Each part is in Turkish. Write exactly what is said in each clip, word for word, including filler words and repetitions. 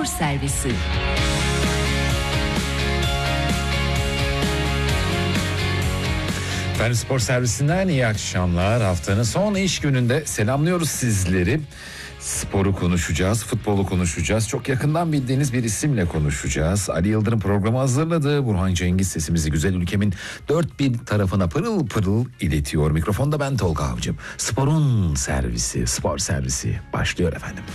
Spor Servisi. Efendim, Spor Servisinden iyi akşamlar. Haftanın son iş gününde selamlıyoruz sizleri. Sporu konuşacağız, futbolu konuşacağız. Çok yakından bildiğiniz bir isimle konuşacağız. Ali Yıldırım programı hazırladı. Burhan Cengiz sesimizi güzel ülkemin dört bin tarafına pırıl pırıl iletiyor. Mikrofonda ben Tolga Avcım. Sporun servisi, spor servisi başlıyor efendim.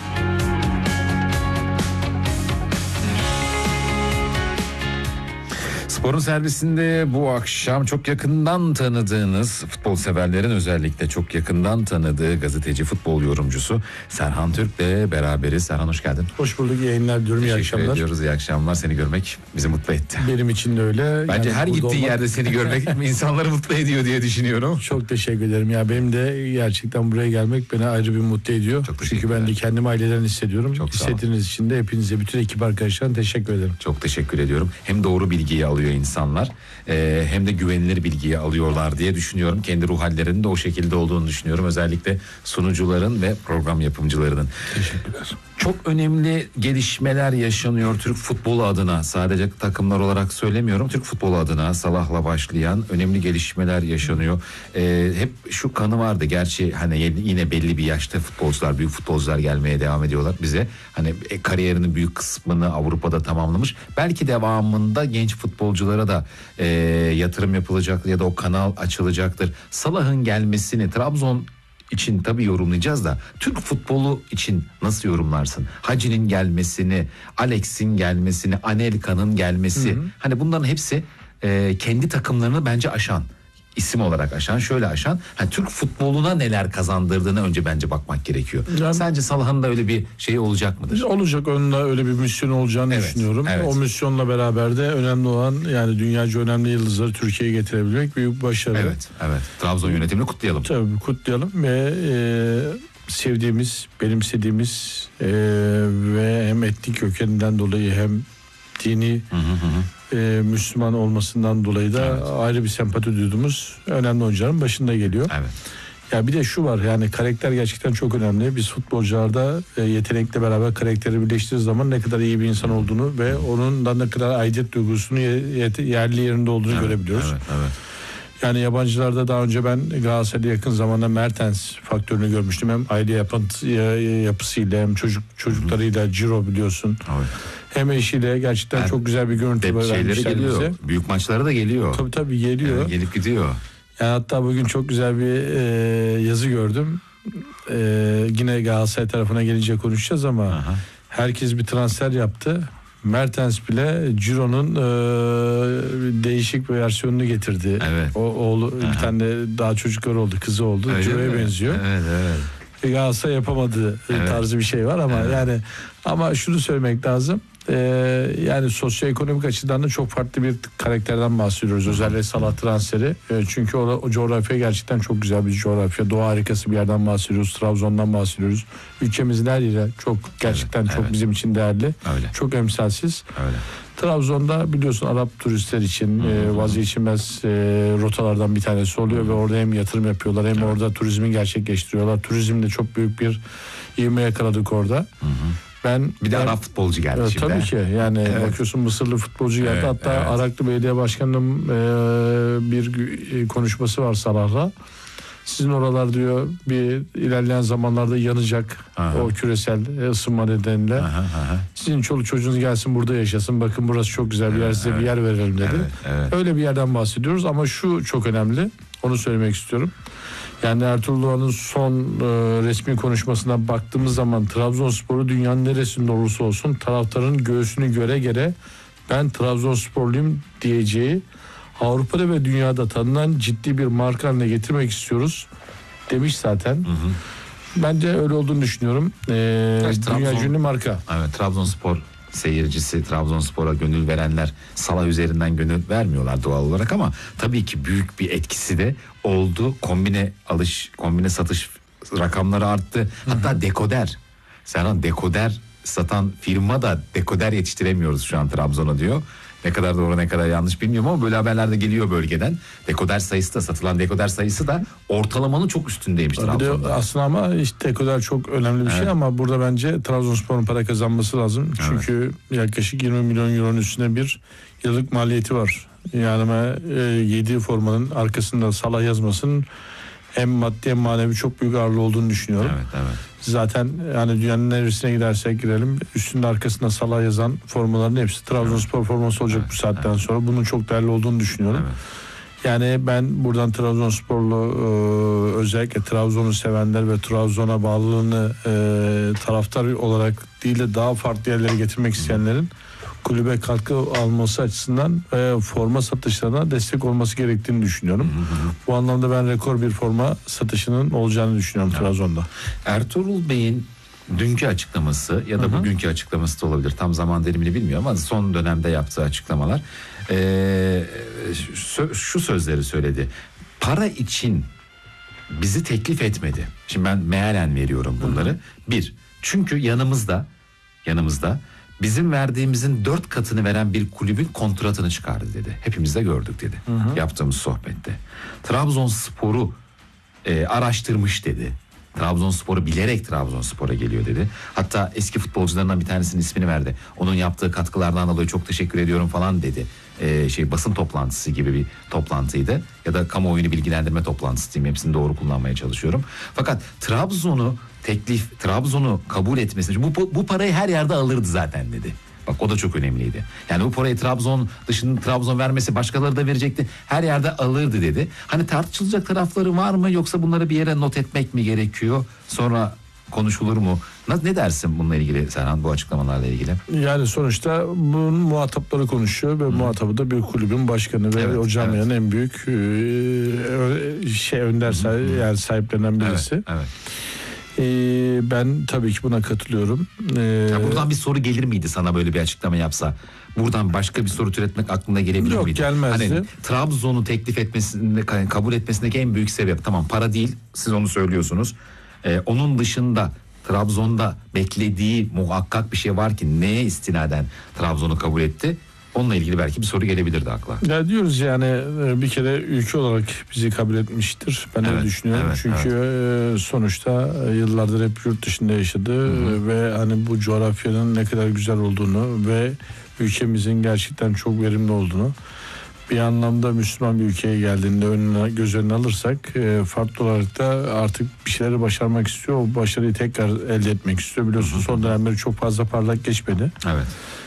Sporun servisinde bu akşam çok yakından tanıdığınız, futbol severlerin özellikle çok yakından tanıdığı gazeteci, futbol yorumcusu Serhan Türk'le beraberiz. Serhan, hoş geldin. Hoş bulduk, iyi yayınlar diyorum, iyi akşamlar. Teşekkür ediyoruz, iyi akşamlar. Seni görmek bizi mutlu etti. Benim için de öyle. Bence yani her gittiği olmak... yerde seni görmek insanları mutlu ediyor diye düşünüyorum. Çok teşekkür ederim. Ya benim de gerçekten buraya gelmek beni ayrı bir mutlu ediyor. Çünkü ben de kendimi aileden hissediyorum. Çok hissettiğiniz için de hepinize, bütün ekip arkadaşlarına teşekkür ederim. Çok teşekkür ediyorum. Hem doğru bilgiyi alıyor insanlar, e, hem de güvenilir bilgiyi alıyorlar diye düşünüyorum. Kendi ruh hallerinin de o şekilde olduğunu düşünüyorum. Özellikle sunucuların ve program yapımcılarının. Teşekkürler. Çok önemli gelişmeler yaşanıyor Türk futbolu adına. Sadece takımlar olarak söylemiyorum. Türk futbolu adına Salah'la başlayan önemli gelişmeler yaşanıyor. Ee, hep şu kanı vardı. Gerçi hani yine belli bir yaşta futbolcular, büyük futbolcular gelmeye devam ediyorlar bize. Hani kariyerinin büyük kısmını Avrupa'da tamamlamış. Belki devamında genç futbolculara da e, yatırım yapılacak ya da o kanal açılacaktır. Salah'ın gelmesini Trabzon için tabii yorumlayacağız da Türk futbolu için nasıl yorumlarsın? Hacı'nin gelmesini, Alex'in gelmesini, Anelka'nın gelmesi. Hı hı. Hani bunların hepsi e, kendi takımlarını bence aşan, isim olarak aşan, şöyle aşan. Hani Türk futboluna neler kazandırdığına önce bence bakmak gerekiyor. Yani, sence Salah'ın da öyle bir şey olacak mıdır? Olacak, onun da öyle bir misyon olacağını evet, düşünüyorum. Evet. O misyonla beraber de önemli olan, yani dünyaca önemli yıldızları Türkiye'ye getirebilmek büyük başarı. Evet, evet. Trabzon yönetimini kutlayalım. Tabii kutlayalım ve e, sevdiğimiz, benimsediğimiz e, ve hem etnik kökeninden dolayı hem dini hı hı hı. E, Müslüman olmasından dolayı da evet, ayrı bir sempati duyduğumuz önemli oyuncuların başında geliyor. Evet. Ya bir de şu var, yani karakter gerçekten çok önemli. Biz futbolcularda e, yetenekle beraber karakteri birleştirdiği zaman ne kadar iyi bir insan olduğunu ve onun ne kadar aidiyet duygusunu yerli yerinde olduğunu evet, görebiliyoruz. Evet, evet. Yani yabancılarda daha önce ben Galatasaray'da yakın zamanda Mertens faktörünü görmüştüm. Hem aile yapıntı, yapısıyla hem çocuk çocuklarıyla, Ciro biliyorsun. Evet. Hem eşiyle gerçekten yani çok güzel bir görüntü vermişler bize. Büyük maçlara da geliyor. Tabii tabii geliyor. Yani gelip gidiyor. Yani hatta bugün çok güzel bir e, yazı gördüm. E, yine Galatasaray tarafına gelince konuşacağız ama aha, herkes bir transfer yaptı. Mertens bile Ciro'nun e, değişik bir versiyonunu getirdi. Evet. O oğlu aha, bir tane daha çocukları oldu, kızı oldu. Ciro'ya benziyor. Evet, evet. Galatasaray yapamadığı evet, tarzı bir şey var ama evet, yani ama şunu söylemek lazım. Ee, yani sosyoekonomik açıdan da çok farklı bir karakterden bahsediyoruz. Özellikle Salah transferi. Ee, çünkü o, o coğrafya gerçekten çok güzel bir coğrafya. Doğa harikası bir yerden bahsediyoruz. Trabzon'dan bahsediyoruz. Ülkemizin her yeri çok gerçekten evet, çok evet, bizim için değerli. Öyle. Çok emsalsiz. Öyle. Trabzon'da biliyorsun Arap turistler için e, vazgeçilmez e, rotalardan bir tanesi oluyor hı-hı, ve orada hem yatırım yapıyorlar hem evet, orada turizmi gerçekleştiriyorlar. Turizmde çok büyük bir ivme yakaladık orada. Hı-hı. Ben bir de ben, Arap futbolcu geldi e, şimdi. Tabii ki yani evet, bakıyorsun Mısırlı futbolcu geldi. Evet, hatta evet, Araklı Belediye Başkanı'nın e, bir konuşması var Salah'la. Sizin oralar diyor bir ilerleyen zamanlarda yanacak, aha, o küresel ısınma nedeniyle. Aha, aha. Sizin çoluk çocuğunuz gelsin burada yaşasın. Bakın burası çok güzel bir yer, size evet, bir yer verelim dedi. Evet, evet. Öyle bir yerden bahsediyoruz ama şu çok önemli. Onu söylemek istiyorum. Yani Ertuğrul Doğan'ın son e, resmi konuşmasına baktığımız zaman Trabzonspor'u dünyanın neresinde olursa olsun taraftarın göğsünü göre göre ben Trabzonsporluyum diyeceği, Avrupa'da ve dünyada tanınan ciddi bir marka haline getirmek istiyoruz demiş zaten. Hı hı. Bence öyle olduğunu düşünüyorum. Ee, evet, dünya ünlü marka. Evet, Trabzonspor seyircisi, Trabzonspor'a gönül verenler Salah üzerinden gönül vermiyorlar doğal olarak ama tabii ki büyük bir etkisi de oldu. Kombine alış, kombine satış rakamları arttı. Hı hı. Hatta dekoder. Serhan, dekoder satan firma da dekoder yetiştiremiyoruz şu an Trabzon'a diyor. Ne kadar doğru ne kadar yanlış bilmiyorum ama böyle haberler de geliyor bölgeden. Dekoder sayısı da, satılan dekoder sayısı da ortalamanın çok üstündeymiş Trabzon'da. Aslında ama işte dekoder çok önemli bir evet. şey ama burada bence Trabzonspor'un para kazanması lazım. Çünkü evet. yaklaşık yirmi milyon euronun üstünde bir yıllık maliyeti var. Yani e, yediği formanın arkasında Salah yazmasının hem maddi hem manevi çok büyük ağırlığı olduğunu düşünüyorum. Evet, evet. Zaten yani dünyanın neresine gidersek girelim üstünde arkasında Salah yazan formaların hepsi Trabzonspor evet. forması olacak evet, bu saatten evet. sonra. Bunun çok değerli olduğunu düşünüyorum. Evet. Yani ben buradan Trabzonsporlu e, özellikle Trabzon'u sevenler ve Trabzon'a bağlılığını e, taraftar olarak değil de daha farklı yerlere getirmek isteyenlerin kulübe katkı alması açısından e, forma satışlarına destek olması gerektiğini düşünüyorum. Hı hı. Bu anlamda ben rekor bir forma satışının olacağını düşünüyorum evet. Trabzon'da. Ertuğrul Bey'in dünkü açıklaması ya da hı hı. bugünkü açıklaması da olabilir. Tam zaman dilimini bilmiyorum ama son dönemde yaptığı açıklamalar. Ee, şu sözleri söyledi. Para için bizi teklif etmedi. Şimdi ben mealen veriyorum bunları. Hı hı. Bir, çünkü yanımızda yanımızda bizim verdiğimizin dört katını veren bir kulübün kontratını çıkardı dedi. Hepimiz de gördük dedi. Hı hı. Yaptığımız sohbette. Trabzonspor'u e, araştırmış dedi. Trabzonspor'u bilerek Trabzonspor'a geliyor dedi. Hatta eski futbolcularından bir tanesinin ismini verdi. Onun yaptığı katkılardan dolayı çok teşekkür ediyorum falan dedi. Ee, şey basın toplantısı gibi bir toplantıydı. Ya da kamuoyunu bilgilendirme toplantısı diyeyim. Hepsini doğru kullanmaya çalışıyorum. Fakat Trabzon'u teklif, Trabzon'u kabul etmesi, bu, bu, bu parayı her yerde alırdı zaten dedi. Bak o da çok önemliydi. Yani bu parayı Trabzon dışında Trabzon vermesi başkaları da verecekti. Her yerde alırdı dedi. Hani tartışılacak tarafları var mı yoksa bunları bir yere not etmek mi gerekiyor? Sonra konuşulur mu? Ne dersin bununla ilgili Serhan, bu açıklamalarla ilgili? Yani sonuçta bunun muhatapları konuşuyor ve Hı. muhatabı da bir kulübün başkanı ve evet, o camianın evet. en büyük e, şey önder sahibi, yani sahiplerinden birisi. Evet, evet. Ee, ben tabii ki buna katılıyorum. Ee, ya buradan bir soru gelir miydi sana, böyle bir açıklama yapsa? Buradan başka bir soru türetmek aklına gelebilir yok, miydi? Yok, gelmezdi. Hani Trabzon'u teklif etmesinde, kabul etmesindeki en büyük sebep, tamam para değil, siz onu söylüyorsunuz. Ee, onun dışında Trabzon'da beklediği muhakkak bir şey var ki neye istinaden Trabzon'u kabul etti? Onunla ilgili belki bir soru gelebilirdi akla. Ya diyoruz yani bir kere ülke olarak bizi kabul etmiştir. Ben evet, öyle düşünüyorum. Evet, Çünkü evet. sonuçta yıllardır hep yurt dışında yaşadı Hı-hı. ve hani bu coğrafyanın ne kadar güzel olduğunu ve ülkemizin gerçekten çok verimli olduğunu, bir anlamda Müslüman bir ülkeye geldiğinde önüne, göz önüne alırsak farklı olarak da artık bir şeyleri başarmak istiyor. O başarıyı tekrar elde etmek istiyor. Biliyorsun Hı-hı. son dönemleri çok fazla parlak geçmedi. Evet.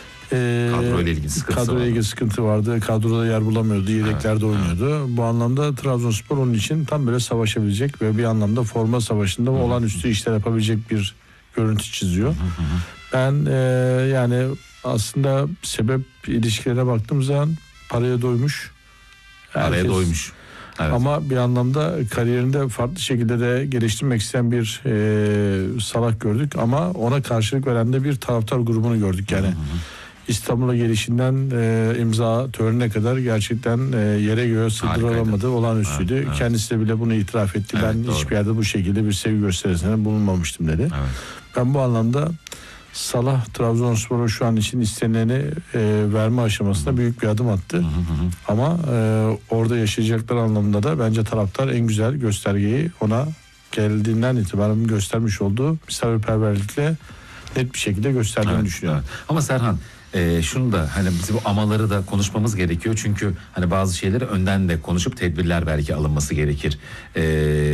Ee, kadroyla ilgili sıkıntı kadroyla ilgili sıkıntı vardı. Kadroda yer bulamıyordu. Yedeklerde evet, oynuyordu. Evet. Bu anlamda Trabzonspor onun için tam böyle savaşabilecek ve bir anlamda forma savaşında olağanüstü işler yapabilecek bir görüntü çiziyor. Hı hı. Ben e, yani aslında sebep ilişkilerine baktığım zaman paraya doymuş. Herkes, paraya doymuş. Evet. Ama bir anlamda kariyerinde farklı şekilde de geliştirmek isteyen bir e, Salah gördük ama ona karşılık veren de bir taraftar grubunu gördük yani. Hı hı. İstanbul'a gelişinden e, imza törenine kadar gerçekten e, yere göğe sığdırılamadı, olağanüstüydü. Evet, evet. Kendisi de bile bunu itiraf etti. Evet, ben doğru. hiçbir yerde bu şekilde bir sevgi gösterisine bulunmamıştım dedi. Evet. Ben bu anlamda Salah Trabzonspor'a şu an için istenileni e, verme aşamasında büyük bir adım attı. Hı hı hı. Ama e, orada yaşayacaklar anlamında da bence taraftar en güzel göstergeyi ona geldiğinden itibaren göstermiş olduğu misafirperverlikle net bir şekilde gösterdiğini evet, düşünüyorum. Evet. Ama Serhan, e, şunu da hani biz bu amaları da konuşmamız gerekiyor. Çünkü hani bazı şeyleri önden de konuşup tedbirler belki alınması gerekir e,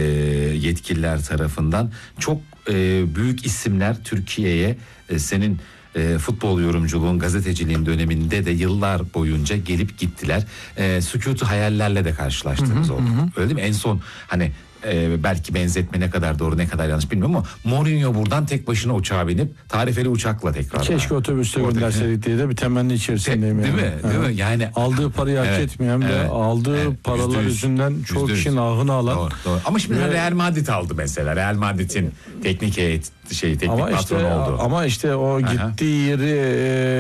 yetkililer tarafından. Çok e, büyük isimler Türkiye'ye e, senin e, futbol yorumculuğun, gazeteciliğin döneminde de yıllar boyunca gelip gittiler. E, sükutu hayallerle de karşılaştığımız hı hı, oldu. Hı. Öyle değil mi? En son hani Ee, belki benzetme ne kadar doğru ne kadar yanlış bilmiyorum ama Mourinho buradan tek başına uçağa binip tarifeli uçakla tekrar. Keşke otobüste gönderseydik diye de bir temenni içerisindeyim. Değil yani. mi? Değil evet. mi? Yani aldığı parayı hak evet, etmeyen evet, ve aldığı evet, paralar yüzünden çok kişinin ahını alan. Doğru, doğru. Ama şimdi ve... Real Madrid aldı mesela. Real Madrid'in teknik heyet şey teknik ama patron işte, oldu. Ama işte o gittiği yeri